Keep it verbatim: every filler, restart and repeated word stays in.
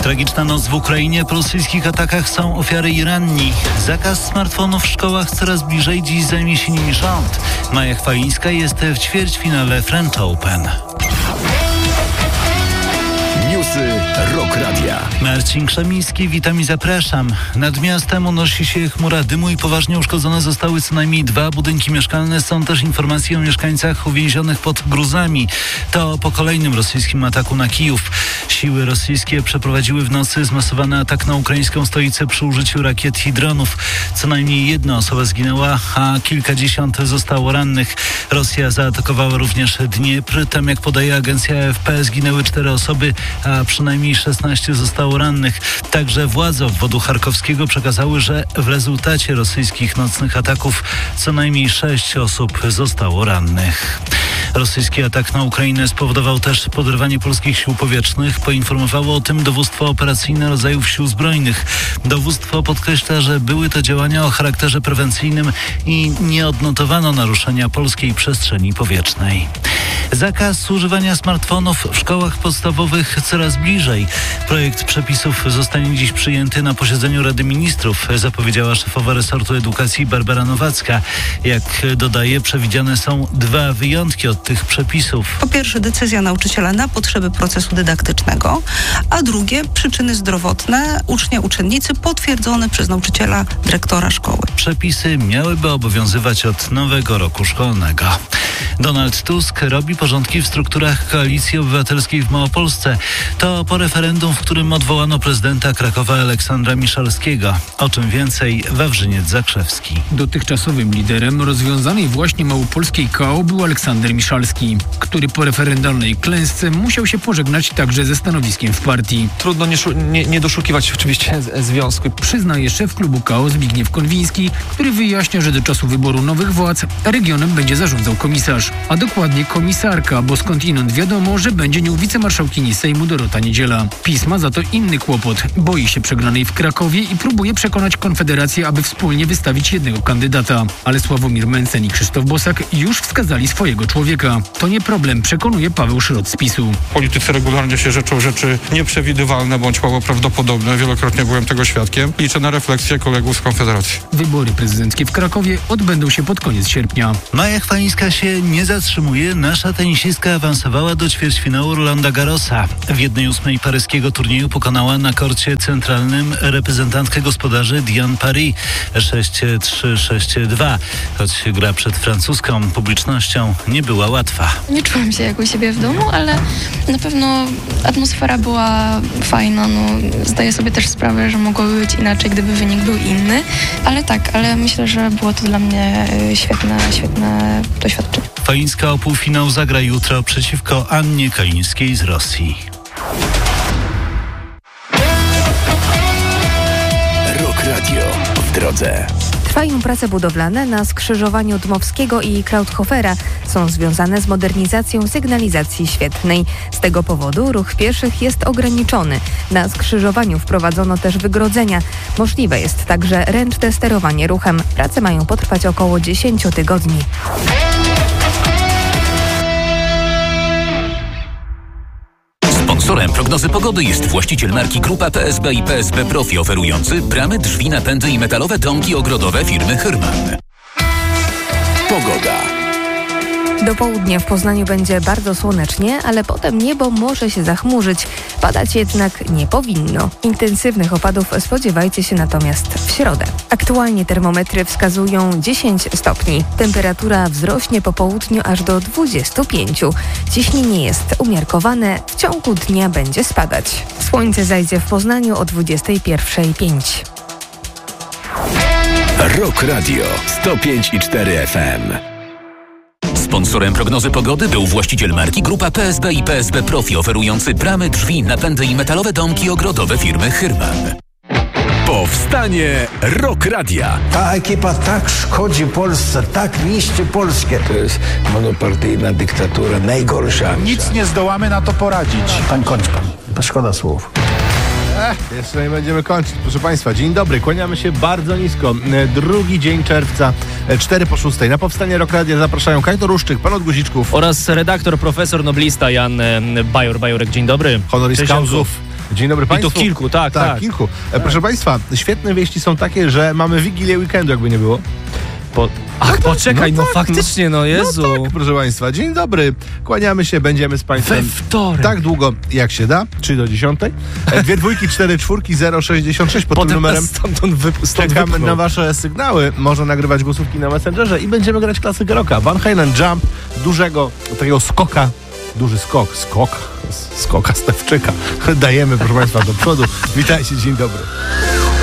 Tragiczna noc w Ukrainie. Po rosyjskich atakach są ofiary i ranni. Zakaz smartfonów w szkołach coraz bliżej. Dziś zajmie się nimi rząd. Maja Chwalińska jest w ćwierćfinale French Open. Newsy Rock Radia. Marcin Krzemiński, witam i zapraszam. Nad miastem unosi się chmura dymu i poważnie uszkodzone zostały co najmniej dwa budynki mieszkalne. Są też informacje o mieszkańcach uwięzionych pod gruzami. To po kolejnym rosyjskim ataku na Kijów. Siły rosyjskie przeprowadziły w nocy zmasowany atak na ukraińską stolicę przy użyciu rakiet i dronów. Co najmniej jedna osoba zginęła, a kilkadziesiąt zostało rannych. Rosja zaatakowała również Dniepr. Tam, jak podaje agencja A F P, zginęły cztery osoby, a przynajmniej szesnaście zostało rannych. Także władze obwodu charkowskiego przekazały, że w rezultacie rosyjskich nocnych ataków co najmniej sześć osób zostało rannych. Rosyjski atak na Ukrainę spowodował też poderwanie polskich sił powietrznych. Poinformowało o tym dowództwo operacyjne rodzajów sił zbrojnych. Dowództwo podkreśla, że były to działania o charakterze prewencyjnym i nie odnotowano naruszenia polskiej przestrzeni powietrznej. Zakaz używania smartfonów w szkołach podstawowych coraz bliżej. Projekt przepisów zostanie dziś przyjęty na posiedzeniu Rady Ministrów, zapowiedziała szefowa resortu edukacji Barbara Nowacka. Jak dodaje, przewidziane są dwa wyjątki od tych przepisów. Po pierwsze, decyzja nauczyciela na potrzeby procesu dydaktycznego, a drugie, przyczyny zdrowotne ucznia, uczennicy potwierdzone przez nauczyciela, dyrektora szkoły. Przepisy miałyby obowiązywać od nowego roku szkolnego. Donald Tusk robi porządki w strukturach Koalicji Obywatelskiej w Małopolsce. To po referendum, w którym odwołano prezydenta Krakowa Aleksandra Miszalskiego. O czym więcej Wawrzyniec Zakrzewski. Dotychczasowym liderem rozwiązanej właśnie małopolskiej K O był Aleksander Miszalski, który po referendalnej klęsce musiał się pożegnać także ze stanowiskiem w partii. Trudno nie, nie, nie doszukiwać oczywiście z, związku. Przyznaje szef klubu K O Zbigniew Konwiński, który wyjaśnia, że do czasu wyboru nowych władz regionem będzie zarządzał komisarz, a dokładnie komisarka, bo skądinąd wiadomo, że będzie nią wicemarszałkini Sejmu Dorota Niedziela. PiS ma za to inny kłopot. Boi się przegranej w Krakowie i próbuje przekonać Konfederację, aby wspólnie wystawić jednego kandydata. Ale Sławomir Mencen i Krzysztof Bosak już wskazali swojego człowieka. To nie problem, przekonuje Paweł Szrot z PiSu. Politycy regularnie się rzeczą rzeczy nieprzewidywalne bądź mało prawdopodobne. Wielokrotnie byłem tego świadkiem. Liczę na refleksję kolegów z Konfederacji. Wybory prezydenckie w Krakowie odbędą się pod koniec sierpnia. Maja Chwalińska się nie zatrzymuje. Nasza tenisistka awansowała do ćwierćfinału Rolanda Garrosa. W jednej ósmej paryskiego turnieju pokonała na korcie centralnym reprezentantkę gospodarzy Diane Paris sześć trzy sześć dwa. Choć gra przed francuską publicznością nie była łatwa. Nie czułam się jak u siebie w domu, ale na pewno atmosfera była fajna. No, zdaję sobie też sprawę, że mogłoby być inaczej, gdyby wynik był inny. Ale tak, ale myślę, że było to dla mnie świetne, świetne doświadczenie. Chwalińska o półfinał zagra jutro przeciwko Annie Kalińskiej z Rosji. Rock Radio w drodze. Trwają prace budowlane na skrzyżowaniu Dmowskiego i Krauthofera. Są związane z modernizacją sygnalizacji świetlnej. Z tego powodu ruch pieszych jest ograniczony. Na skrzyżowaniu wprowadzono też wygrodzenia. Możliwe jest także ręczne sterowanie ruchem. Prace mają potrwać około dziesięć tygodni. Sponsorem prognozy pogody jest właściciel marki Grupa P S B i P S B Profi, oferujący bramy, drzwi, napędy i metalowe domki ogrodowe firmy Hyrman. Pogoda. Do południa w Poznaniu będzie bardzo słonecznie, ale potem niebo może się zachmurzyć. Padać jednak nie powinno. Intensywnych opadów spodziewajcie się natomiast w środę. Aktualnie termometry wskazują dziesięć stopni. Temperatura wzrośnie po południu aż do dwudziestu pięciu. Ciśnienie jest umiarkowane, w ciągu dnia będzie spadać. Słońce zajdzie w Poznaniu o dwudziestej pierwszej pięć. Rock Radio sto pięć i cztery F M. Sponsorem prognozy pogody był właściciel marki Grupa P S B i P S B Profi, oferujący bramy, drzwi, napędy i metalowe domki ogrodowe firmy Hyrman. Powstanie Rock Radia. Ta ekipa tak szkodzi Polsce, tak niszczy Polskę. To jest monopartyjna dyktatura, najgorsza. Nic nie zdołamy na to poradzić. Pan kończ pan, szkoda słów. Ech, jeszcze nie będziemy kończyć. Proszę Państwa, dzień dobry, kłaniamy się bardzo nisko. Drugi dzień czerwca, cztery po szóstej. Na Powstanie Rock Radia zapraszają Kajto Ruszczyk, pan od Guziczków oraz redaktor, profesor, noblista Jan Bajor. Bajorek, dzień dobry. Honoris causów. Dzień dobry Państwu. I to kilku, tak, tak. tak. kilku. E, proszę Państwa, świetne wieści są takie, że mamy Wigilię weekendu, jakby nie było. Po... Ach, no tak, poczekaj, no, no tak, faktycznie, no Jezu. No tak, proszę Państwa, dzień dobry. Kłaniamy się, będziemy z Państwem we wtorek. Tak długo, jak się da, trzy do dziesiątej. Dwie dwójki, cztery czwórki, zero sześćdziesiąt sześć pod Potem tym numerem. Stamtąd wyp- stąd Czekamy wypchnął. na Wasze sygnały. Można nagrywać głosówki na Messengerze i będziemy grać klasykę rocka. Van Halen Jump, dużego takiego skoka. Duży skok, skok, skoka Stewczyka. Dajemy, proszę Państwa, do przodu. Witajcie, dzień dobry.